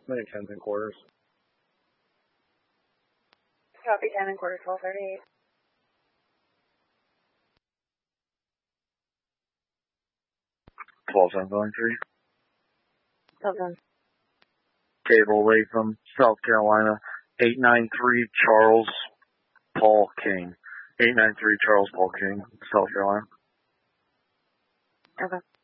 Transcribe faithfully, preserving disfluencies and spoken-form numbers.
Many tens and quarters. Copy, ten and quarter, twelve thirty-eight. twelve seven going three. Seven. Cable Latham, South Carolina, eight nine three Charles Paul King. eight nine three Charles Paul King, South Carolina. Okay.